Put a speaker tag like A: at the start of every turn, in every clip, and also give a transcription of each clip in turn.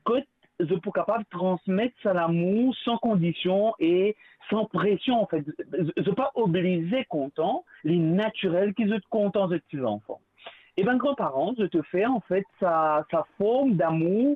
A: que je suis capable de transmettre ça l'amour sans condition et sans pression, en fait. Je ne suis pas obligé content, les naturels qui sont contents de petits enfants. Et ben, grands-parents, je te fais, en fait, sa forme d'amour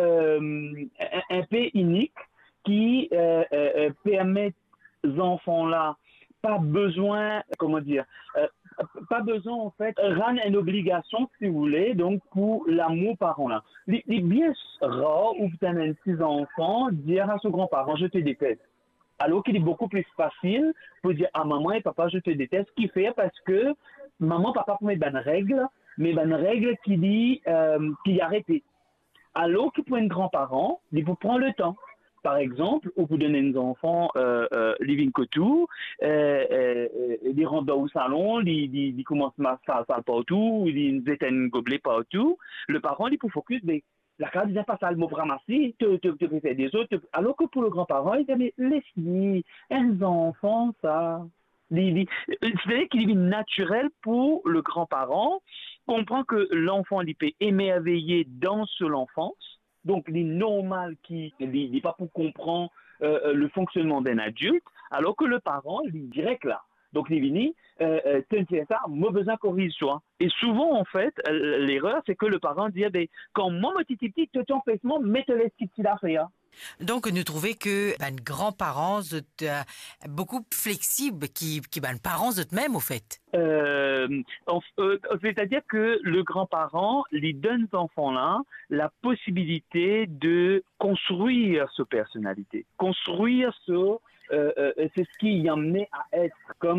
A: un peu unique qui permet aux enfants-là pas besoin, comment dire, euh, pas besoin en fait, rendre une obligation si vous voulez, donc pour l'amour parent là. Il est bien rare où vous avez un petit enfant dire à son grand-parent je te déteste. Alors qu'il est beaucoup plus facile pour dire à maman et papa je te déteste, ce qui fait parce que maman, papa pour mettre une règle, mais une règle qui dit qui arrête. Alors que pour un grand-parent, il faut prendre le temps. Par exemple, ou vous donnez aux enfants living couture, ils rentrent au salon, ils commencent à faire ça partout, ils éteignent un gobelet partout. Le parent, il peut focus, mais la carte vient pas ça, le mot ramasser, te faire des autres. Alors que pour le grand-parent, il dit, mais laisse-les, un enfant, ça. C'est-à-dire qu'il est naturel pour le grand-parent, comprend que l'enfant il peut émerveiller dans l'enfance, donc il est normal qu'il n'est pas pour comprendre le fonctionnement d'un adulte, alors que le parent, il est direct là. Donc, il vient, t'inquiète ça, moi, besoin corrige toi. Et souvent, en fait, l'erreur, c'est que le parent dit, eh ben, quand moi, mon petit, te ton placement, mets-le petit là, faire.
B: Donc, nous trouvons que ben, grands-parents sont beaucoup flexibles qui ben, parents eux-mêmes, au fait.
A: C'est-à-dire que le grand-parent lui donne aux enfants-là la possibilité de construire sa personnalité, construire c'est ce qui y amenait à être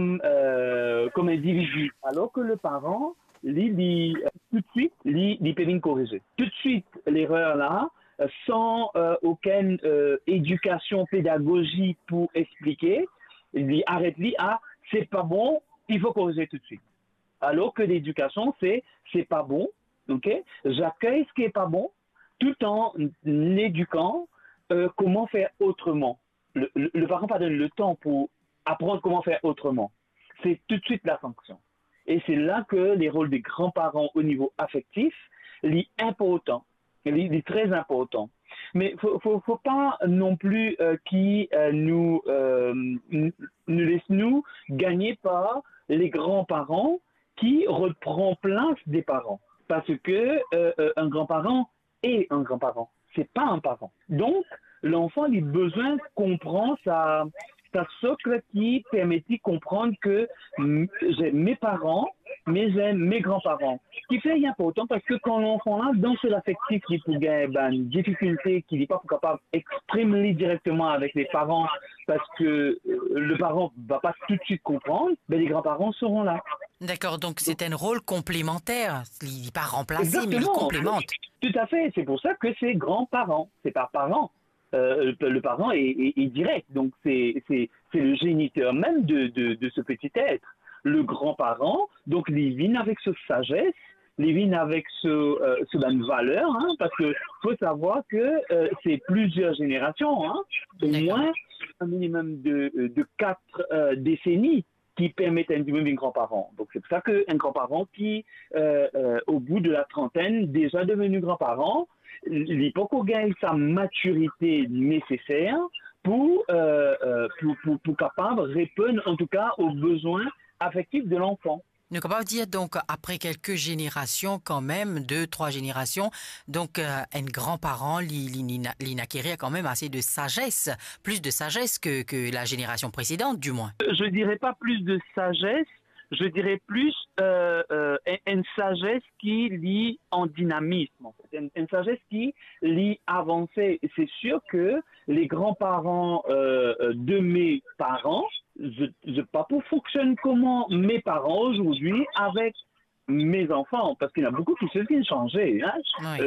A: comme individu. Alors que le parent, tout de suite, il peut corriger. Tout de suite, l'erreur là, sans aucune éducation, pédagogie pour expliquer, il arrête à c'est pas bon, il faut corriger tout de suite. Alors que l'éducation, c'est pas bon, ok? J'accueille ce qui est pas bon, tout en éduquant comment faire autrement. Le parent pas donne le temps pour apprendre comment faire autrement. C'est tout de suite la sanction. Et c'est là que les rôles des grands-parents au niveau affectif sont importants, sont très importants. Mais faut pas non plus qui nous laisse nous gagner par les grands-parents qui reprend place des parents. Parce que un grand-parent est un grand-parent. C'est pas un parent. Donc, l'enfant a besoin de comprendre sa socle qui permettait de comprendre que j'ai mes parents, mais j'ai mes grands-parents. Ce qui fait important parce que quand l'enfant là, dans ce affectif, il peut gagner une difficulté qu'il n'est pas capable d'exprimer directement avec les parents parce que le parent va pas tout de suite comprendre, ben les grands-parents seront là.
B: D'accord, donc c'est un rôle complémentaire. Il n'est pas remplacé, mais il
A: Exactement.
B: complémente.
A: Tout à fait. C'est pour ça que c'est grands-parents. C'est pas parents. Le parent est direct. Donc, c'est le géniteur même de ce petit être. Le grand-parent, donc, il vient avec sa sagesse, il vient avec ce valeur, hein, parce que faut savoir que c'est plusieurs générations, hein, au moins un minimum de 4 décennies qui permettent à un grand-parent. Donc, c'est pour ça qu'un grand-parent qui, au bout de la trentaine, déjà devenu grand-parent, il faut qu'on gagne sa maturité nécessaire pour capable répondre, en tout cas, aux besoins affectifs de l'enfant.
B: Nous pouvons pas dire donc après quelques générations quand même, 2, 3 générations, donc un grand-parent l'acquérir quand même assez de sagesse, plus de sagesse que la génération précédente du moins.
A: Je dirais pas plus de sagesse, je dirais plus une sagesse qui lie en dynamisme, en fait. Une sagesse qui lie avancée. C'est sûr que les grands-parents de mes parents, je pas pour fonctionner comment mes parents aujourd'hui avec mes enfants, parce qu'il y a beaucoup de choses qui ont changé. Hein?
B: Oui.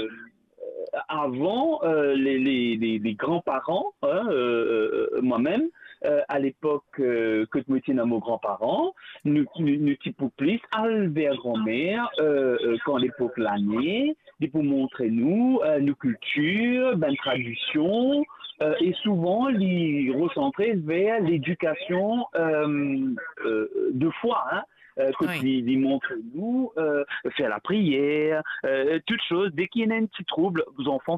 A: Avant, les grands-parents, hein, moi-même, à l'époque que tu me tiens à mes grands-parents, nous type plus vers grand-mère quand l'époque l'année, pour montrer nos cultures, ben traditions, et souvent les recentrer vers l'éducation de foi, hein, que
B: Oui.
A: tu montres nous, faire la prière, toutes choses. Dès qu'il y a un petit trouble, vos enfants